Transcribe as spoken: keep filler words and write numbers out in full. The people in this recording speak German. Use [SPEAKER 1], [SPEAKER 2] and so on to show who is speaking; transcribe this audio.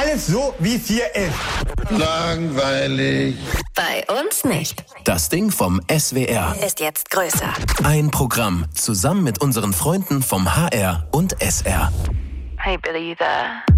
[SPEAKER 1] Alles so, wie es hier ist.
[SPEAKER 2] Langweilig.
[SPEAKER 3] Bei uns nicht.
[SPEAKER 4] Das Ding vom S W R
[SPEAKER 3] Ist jetzt größer.
[SPEAKER 4] Ein Programm zusammen mit unseren Freunden vom H R und S R.
[SPEAKER 5] Hey Billy, you there?